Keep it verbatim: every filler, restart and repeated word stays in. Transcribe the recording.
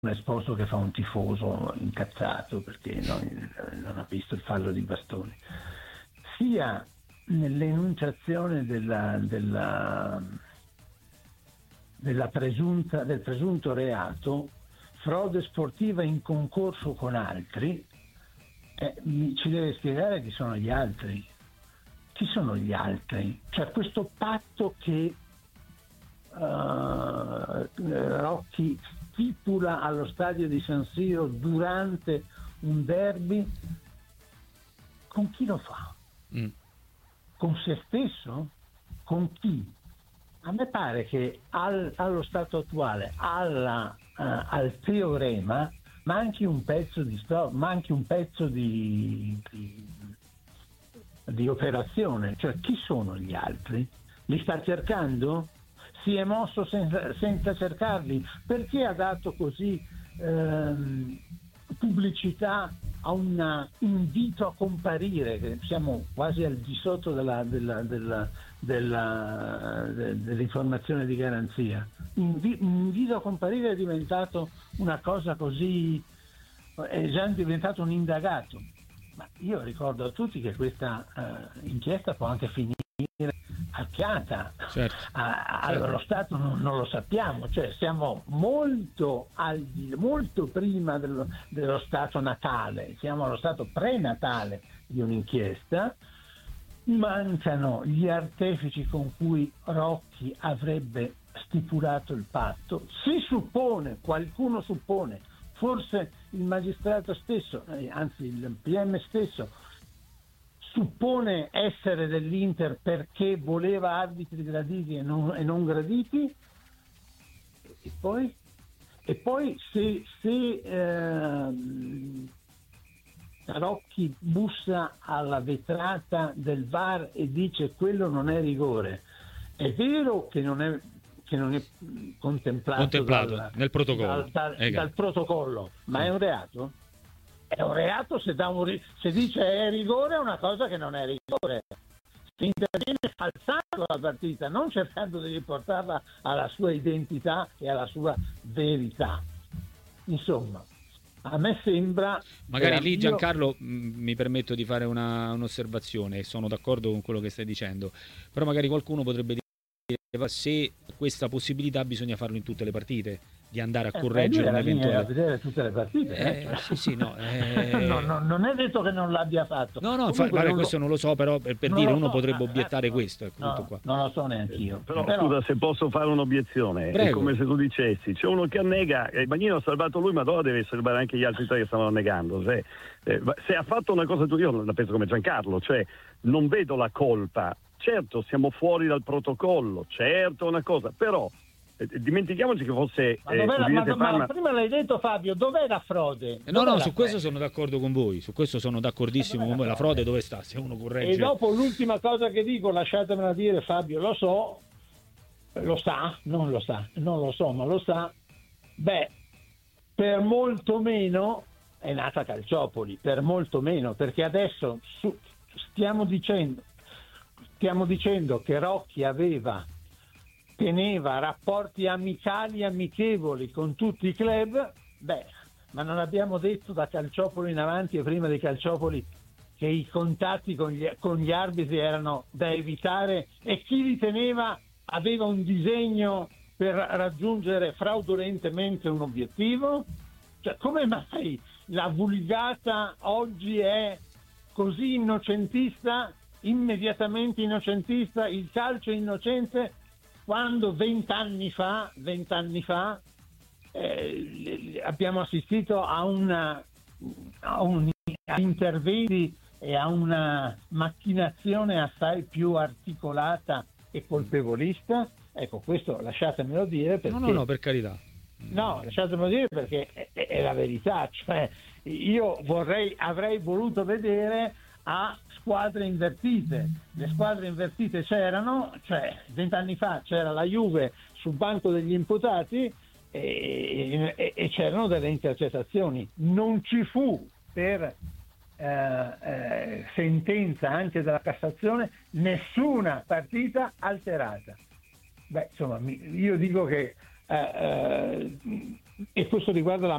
esposto che fa un tifoso incazzato perché non, non ha visto il fallo di Bastoni, sia nell'enunciazione della, della, della presunta, del presunto reato frode sportiva in concorso con altri, eh, mi, ci deve spiegare chi sono gli altri. Chi sono gli altri? Cioè questo patto che uh, Rocchi stipula allo stadio di San Siro durante un derby, con chi lo fa? Mm. Con se stesso? Con chi? A me pare che al, allo stato attuale, alla, uh, al teorema, manchi un pezzo di storia, manchi un pezzo di, di, di operazione. Cioè, chi sono gli altri? Li sta cercando? Si è mosso senza, senza cercarli? Perché ha dato così ehm, pubblicità a un invito a comparire, che siamo quasi al di sotto della, della, della, della, dell'informazione di garanzia. Invi, invito a comparire è diventato una cosa così, è già diventato un indagato. Ma io ricordo a tutti che questa uh, inchiesta può anche finire acchiata. Certo. A, certo. Allo Stato non, non lo sappiamo, cioè siamo molto, al, molto prima dello, dello stato natale, siamo allo stato prenatale di un'inchiesta. Mancano gli artefici con cui Rocchi avrebbe stipulato il patto. Si suppone, qualcuno suppone, forse il magistrato stesso, eh, anzi il P M stesso, suppone essere dell'Inter perché voleva arbitri graditi e non, e non graditi, e poi, e poi se, se eh, Rocchi bussa alla vetrata del V A R e dice quello non è rigore, è vero che non è, che non è contemplato, contemplato dal, nel protocollo, dal, dal, dal protocollo, ma sì. È un reato? È un reato se, da un, se dice è rigore, è una cosa che non è rigore. Si interviene falsando la partita, non cercando di riportarla alla sua identità e alla sua verità. Insomma, a me sembra... Magari lì, Giancarlo, io... mi permetto di fare una, un'osservazione, sono d'accordo con quello che stai dicendo, però magari qualcuno potrebbe dire se questa possibilità bisogna farlo in tutte le partite, di andare a correggere eh, un eventuale... a vedere tutte le partite. Eh, eh, sì, sì, no, eh... no, no, non è detto che non l'abbia fatto. No, no, Comunque, vabbè, non questo lo... non lo so, però per, per dire uno so, potrebbe obiettare no, questo. Ecco, no, tutto qua. Non lo so neanche io. Però, però... scusa, se posso fare un'obiezione, Prego. È come se tu dicessi, c'è uno che annega, il Bagnino ha salvato lui, ma allora deve salvare anche gli altri tre che stavano annegando. Se, eh, se ha fatto una cosa tu, io la penso come Giancarlo, cioè non vedo la colpa. Certo, siamo fuori dal protocollo, certo, una cosa, però dimentichiamoci che fosse ma, eh, la, ma, Parma... ma prima l'hai detto, Fabio, dov'è la frode? Eh, no no la su frode? Questo sono d'accordo con voi, su questo sono d'accordissimo con voi. La frode dove sta? Se uno corregge. E dopo l'ultima cosa che dico, lasciatemela dire, Fabio, lo so, lo sa, non lo sa, non lo so, ma lo sa. Beh, per molto meno è nata Calciopoli, per molto meno, perché adesso su, stiamo dicendo stiamo dicendo che Rocchi aveva teneva rapporti amicali amichevoli con tutti i club. Beh, ma non abbiamo detto da Calciopoli in avanti e prima di Calciopoli che i contatti con gli, con gli arbitri erano da evitare e chi li teneva aveva un disegno per raggiungere fraudolentemente un obiettivo? Cioè, come mai la vulgata oggi è così innocentista, immediatamente innocentista, il calcio è innocente, quando vent'anni fa, vent'anni fa eh, abbiamo assistito a, una, a, un, a interventi e a una macchinazione assai più articolata e colpevolista. Ecco, questo lasciatemelo dire perché... No, no, no, per carità. No, lasciatemelo dire perché è, è la verità. Cioè, io vorrei, avrei voluto vedere a squadre invertite. Le squadre invertite c'erano, cioè vent'anni fa c'era la Juve sul banco degli imputati e, e, e c'erano delle intercettazioni. Non ci fu per eh, eh, sentenza anche della Cassazione nessuna partita alterata. Beh, insomma, io dico che eh, eh, e questo riguarda la